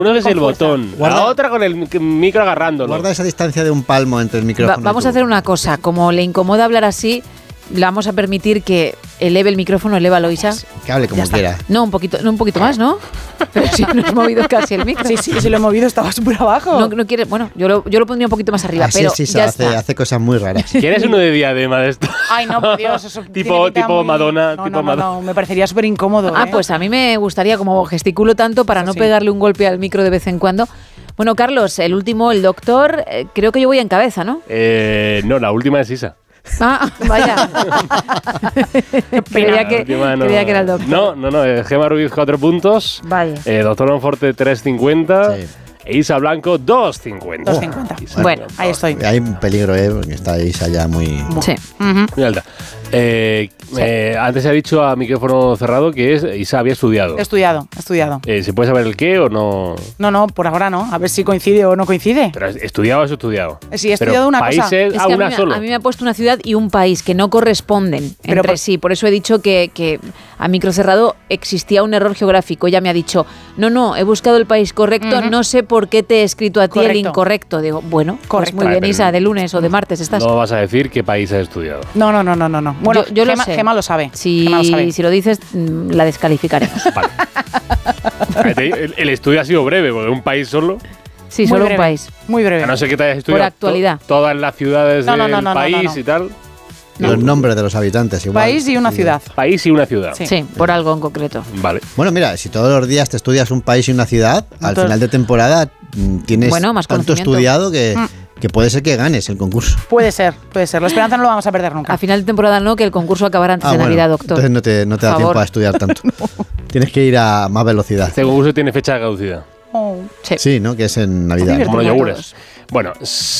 Uno es el botón, la otra con el micro agarrándolo. Guarda esa distancia de un palmo entre el micrófono. Vamos a hacer una cosa. Como le incomoda hablar así, le vamos a permitir que eleve el micrófono, elévalo, Isa. Que hable como quiera. No, un poquito más, ¿no? Pero si no has movido casi el micro. Sí, lo he movido, estaba súper abajo. No quieres, bueno, yo lo pondría un poquito más arriba, pero sí, ya está. hace cosas muy raras. ¿Quieres uno de diadema de esto? Ay, no, por Dios, eso tipo muy... Madonna. No, me parecería súper incómodo. Pues a mí me gustaría, como gesticulo tanto, para no pegarle un golpe al micro de vez en cuando. Bueno, Carlos, el último, el doctor, creo que yo voy en cabeza, ¿no? No, la última es Isa. Ah, vaya. Creía que era el doctor. No, Gemma Ruiz 4 puntos. Vaya. Doctor Monforte 3.50. Sí. E Isa Blanco 2.50. 2.50. Bueno, ahí estoy. Hay un peligro, porque está Isa ya muy... Sí. Muy alta. Antes se ha dicho a micrófono cerrado que Isa había estudiado. He estudiado. ¿Se puede saber el qué o no? No, por ahora no. A ver si coincide o no coincide. ¿Pero estudiado o has estudiado? Sí, he estudiado una cosa. ¿Países Es que una solo? A mí me ha puesto una ciudad y un país que no corresponden entre sí. Por eso he dicho que a micro cerrado existía un error geográfico. Ella me ha dicho, no, he buscado el país correcto, no sé por qué te he escrito a ti el incorrecto. Digo, bueno, pues muy bien, Isa, de lunes o de martes estás. No vas a decir qué país has estudiado. No. Bueno, yo lo sé. Gemma lo sabe. Si lo dices, la descalificaremos. Vale. El estudio ha sido breve, porque un país solo. Sí, solo un país. Muy breve. A no ser que te hayas estudiado por actualidad. Todas las ciudades del país y tal. Los nombres de los habitantes igual. País y una ciudad. País y una ciudad. Sí, por algo en concreto. Vale. Bueno, mira, si todos los días te estudias un país y una ciudad, al final de temporada tienes más tanto estudiado que puede ser que ganes el concurso. Puede ser. La esperanza no lo vamos a perder nunca. A final de temporada no, que el concurso acabará antes de Navidad, doctor. Entonces no te da tiempo a estudiar tanto. Tienes que ir a más velocidad. Este concurso tiene fecha de caducidad. Sí, ¿no? Que es en Navidad. Como los yogures. Bueno,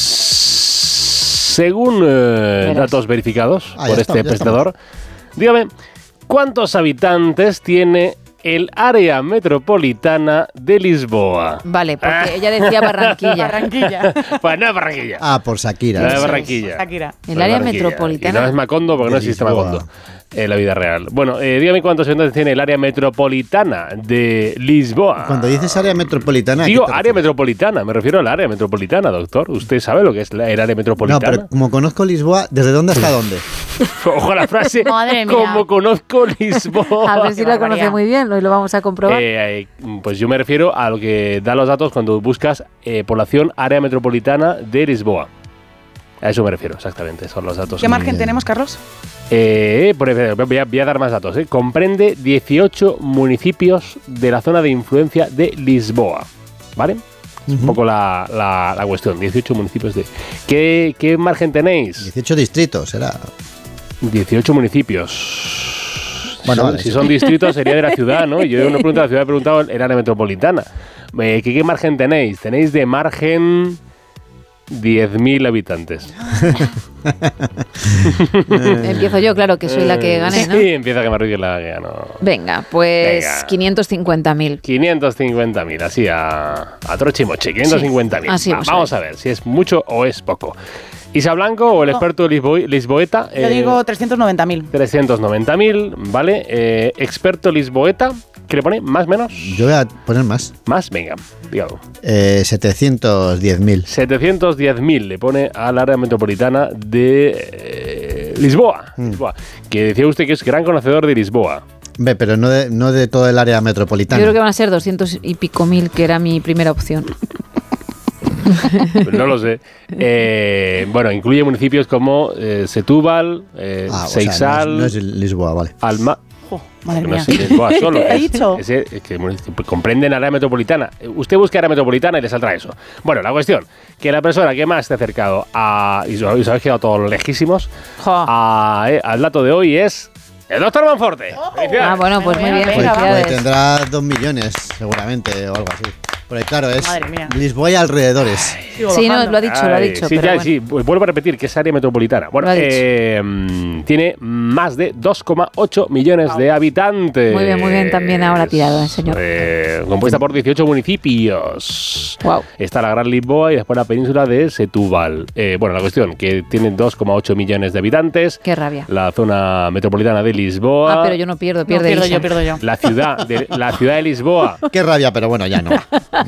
según datos verificados por este prestador, dígame, ¿cuántos habitantes tiene el área metropolitana de Lisboa? Vale, porque ella decía Barranquilla. Pues no es Barranquilla. Por Shakira. No es Barranquilla. El área metropolitana. Y no es Macondo porque no existe Macondo en la vida real. Bueno, dígame cuántos habitantes tiene el área metropolitana de Lisboa. Cuando dices área metropolitana... Digo área metropolitana, me refiero al área metropolitana, doctor. ¿Usted sabe lo que es el área metropolitana? No, pero como conozco Lisboa, ¿desde dónde hasta dónde? Ojo la frase, madre mía. Como conozco Lisboa. A ver si la conoce muy bien, hoy lo vamos a comprobar. Pues yo me refiero a lo que da los datos cuando buscas población área metropolitana de Lisboa. A eso me refiero, exactamente, son los datos. ¿Qué margen tenemos, Carlos? Por ejemplo, voy a dar más datos. Comprende 18 municipios de la zona de influencia de Lisboa, ¿vale? Es un poco la cuestión, 18 municipios de... ¿Qué margen tenéis? 18 distritos, será. 18 municipios. Bueno, si son distritos sería de la ciudad, ¿no? Yo no pregunto a la ciudad, he preguntado el área metropolitana. ¿Qué margen tenéis? Tenéis de margen 10.000 habitantes. Empiezo yo, claro, que soy la que gané, ¿no? Sí, empieza que me arrugue la que ganó. Venga, pues 550.000. 550.000, así a trochimoche, 550.000. Sí, vamos a ver si es mucho o es poco. Isa Blanco o el experto lisboeta. Yo digo 390.000. 390.000, ¿vale? Experto lisboeta, ¿qué le pone? ¿Más, menos? Yo voy a poner más. Más, venga, dígalo. 710.000. 710.000 le pone al área metropolitana de Lisboa. Lisboa. Que decía usted que es gran conocedor de Lisboa. Ve, pero no de todo el área metropolitana. Yo creo que van a ser 200 y pico mil, que era mi primera opción. No lo sé. Bueno, incluye municipios como Setúbal, Seixal. O sea, no es Lisboa, vale. Alma. Madre mía. No es Lisboa solo. ¿Qué ha dicho? Que comprenden área metropolitana. Usted busca área metropolitana y le saldrá eso. Bueno, la cuestión, que la persona que más esté acercado a... Y os habéis quedado todos lejísimos. Al dato de hoy es... ¡El doctor Monforte! Bueno, pues muy bien. Pues tendrá 2 millones, seguramente, o algo así. Porque claro, es Lisboa y alrededores. Sí, no, lo ha dicho. Sí, pero sí, vuelvo a repetir que es área metropolitana. Bueno, tiene más de 2,8 millones de habitantes. Muy bien, también ahora tirado, señor. Compuesta por 18 municipios. Wow. Está la Gran Lisboa y después la península de Setúbal. Bueno, la cuestión, que tiene 2,8 millones de habitantes. Qué rabia. La zona metropolitana de Lisboa. Pero yo no pierdo, pierdo yo. La ciudad de Lisboa. Qué rabia, pero bueno, ya no.